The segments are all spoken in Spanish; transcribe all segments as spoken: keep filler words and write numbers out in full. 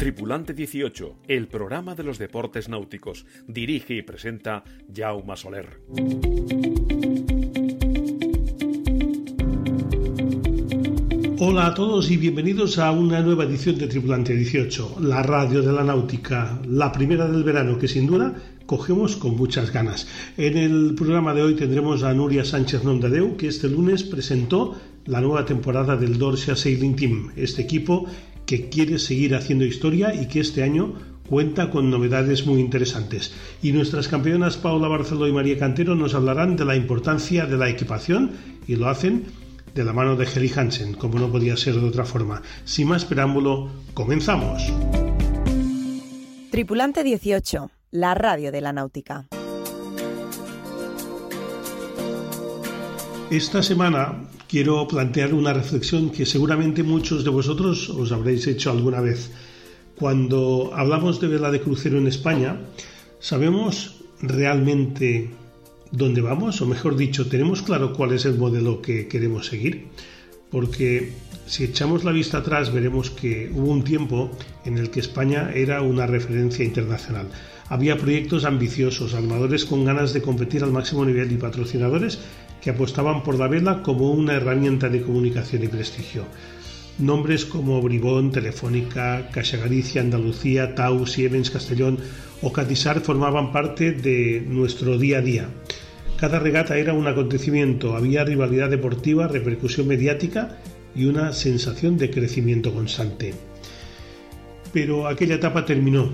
Tripulante dieciocho, el programa de los deportes náuticos. Dirige y presenta Jaume Soler. Hola a todos y bienvenidos a una nueva edición de Tripulante dieciocho, la radio de la náutica, la primera del verano que sin duda cogemos con muchas ganas. En el programa de hoy tendremos a Núria Sánchez Nomdadeu, que este lunes presentó la nueva temporada del Dorsia Sailing Team, este equipo que quiere seguir haciendo historia y que este año cuenta con novedades muy interesantes. Y nuestras campeonas Paula Barceló y María Cantero nos hablarán de la importancia de la equipación y lo hacen de la mano de Heli Hansen, como no podía ser de otra forma. Sin más preámbulo, comenzamos. Tripulante dieciocho, la radio de la náutica. Esta semana quiero plantear una reflexión que seguramente muchos de vosotros os habréis hecho alguna vez. Cuando hablamos de vela de crucero en España, ¿sabemos realmente dónde vamos? O mejor dicho, ¿tenemos claro cuál es el modelo que queremos seguir? Porque si echamos la vista atrás veremos que hubo un tiempo en el que España era una referencia internacional. Había proyectos ambiciosos, armadores con ganas de competir al máximo nivel y patrocinadores que apostaban por la vela como una herramienta de comunicación y prestigio. Nombres como Bribón, Telefónica, Caixa Galicia, Andalucía, Tau, Siemens, Castellón o Catisar formaban parte de nuestro día a día. Cada regata era un acontecimiento, había rivalidad deportiva, repercusión mediática y una sensación de crecimiento constante. Pero aquella etapa terminó.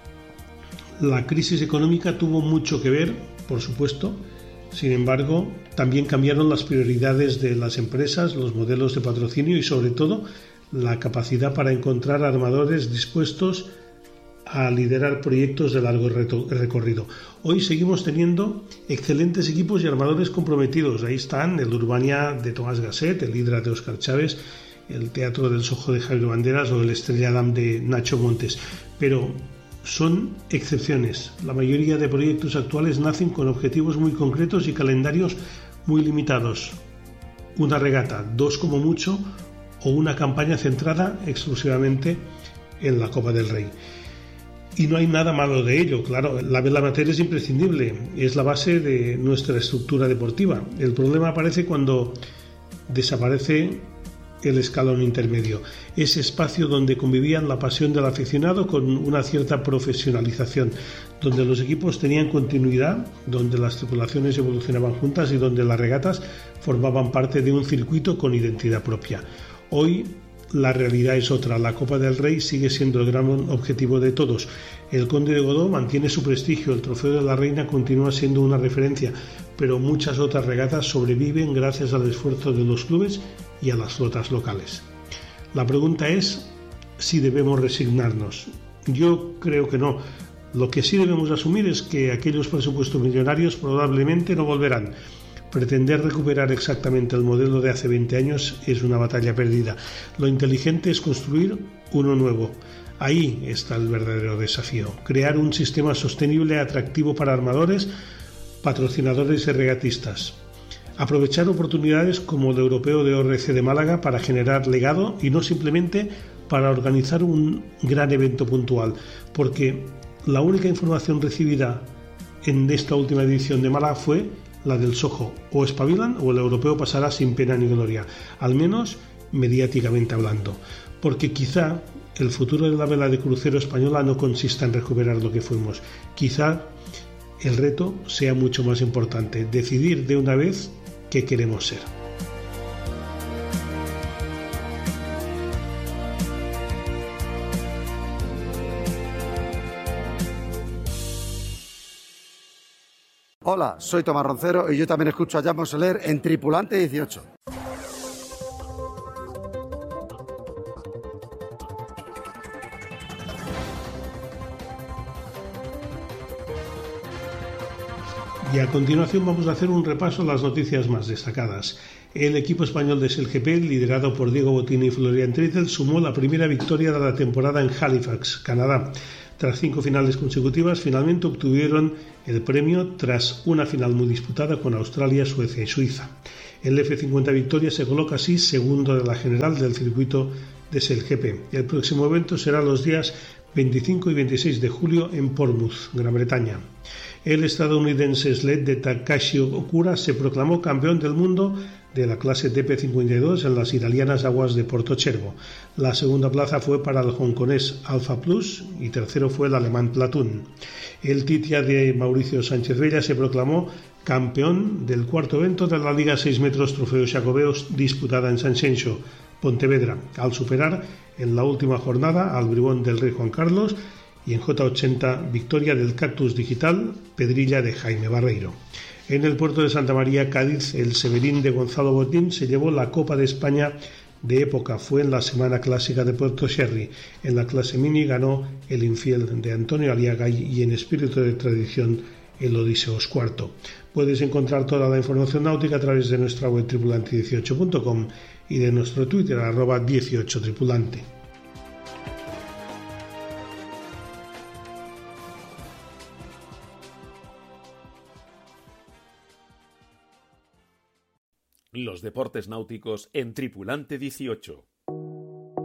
La crisis económica tuvo mucho que ver, por supuesto. Sin embargo, también cambiaron las prioridades de las empresas, los modelos de patrocinio y sobre todo la capacidad para encontrar armadores dispuestos a liderar proyectos de largo recorrido. Hoy seguimos teniendo excelentes equipos y armadores comprometidos. Ahí están el Urbania de Tomás Gasset, el Hydra de Óscar Chávez, el Teatro del Sojo de Javier Banderas o el Estrella Damm de Nacho Montes. Pero son excepciones. La mayoría de proyectos actuales nacen con objetivos muy concretos y calendarios muy limitados. Una regata, dos como mucho, o una campaña centrada exclusivamente en la Copa del Rey. Y no hay nada malo de ello, claro, la vela amateur es imprescindible, es la base de nuestra estructura deportiva. El problema aparece cuando desaparece el escalón intermedio, ese espacio donde convivían la pasión del aficionado con una cierta profesionalización, donde los equipos tenían continuidad, donde las tripulaciones evolucionaban juntas y donde las regatas formaban parte de un circuito con identidad propia. Hoy la realidad es otra, la Copa del Rey sigue siendo el gran objetivo de todos. El Conde de Godó mantiene su prestigio, el Trofeo de la Reina continúa siendo una referencia, pero muchas otras regatas sobreviven gracias al esfuerzo de los clubes y a las flotas locales. La pregunta es si debemos resignarnos. Yo creo que no. Lo que sí debemos asumir es que aquellos presupuestos millonarios probablemente no volverán. Pretender recuperar exactamente el modelo de hace veinte años es una batalla perdida. Lo inteligente es construir uno nuevo. Ahí está el verdadero desafío. Crear un sistema sostenible, atractivo para armadores, patrocinadores y regatistas. Aprovechar oportunidades como el Europeo de O R C de Málaga para generar legado y no simplemente para organizar un gran evento puntual. Porque la única información recibida en esta última edición de Málaga fue la del Soho. O espabilan o el europeo pasará sin pena ni gloria, al menos mediáticamente hablando, porque quizá el futuro de la vela de crucero española no consista en recuperar lo que fuimos. Quizá el reto sea mucho más importante, decidir de una vez qué queremos ser. Hola, soy Tomás Roncero y yo también escucho a Jaume Soler en Tripulante dieciocho. Y a continuación vamos a hacer un repaso a las noticias más destacadas. El equipo español de S L G P, liderado por Diego Bottini y Florian Trittel, sumó la primera victoria de la temporada en Halifax, Canadá. Tras cinco finales consecutivas, finalmente obtuvieron el premio tras una final muy disputada con Australia, Suecia y Suiza. El F cincuenta Victoria se coloca así segundo de la general del circuito de S E L G P. El próximo evento será los días veinticinco y veintiséis de julio en Portsmouth, Gran Bretaña. El estadounidense sled de Takashi Okura se proclamó campeón del mundo de la clase T P cincuenta y dos en las italianas aguas de Portocervo. La segunda plaza fue para el hongkonés Alpha Plus y tercero fue el alemán Platoon. El Titia de Mauricio Sánchez Bella se proclamó campeón del cuarto evento de la Liga seis metros Trofeo Xacobeos disputada en San Xenxo, Pontevedra, al superar en la última jornada al bribón del Rey Juan Carlos y en J ochenta victoria del Cactus Digital Pedrilla de Jaime Barreiro. En el puerto de Santa María, Cádiz, el Severín de Gonzalo Botín se llevó la Copa de España de época. Fue en la Semana Clásica de Puerto Sherry. En la clase mini ganó el Infiel de Antonio Aliaga y en espíritu de tradición el Odiseos cuarto. Puedes encontrar toda la información náutica a través de nuestra web tripulante dieciocho punto com y de nuestro Twitter arroba dieciocho tripulante. Los deportes náuticos en Tripulante dieciocho.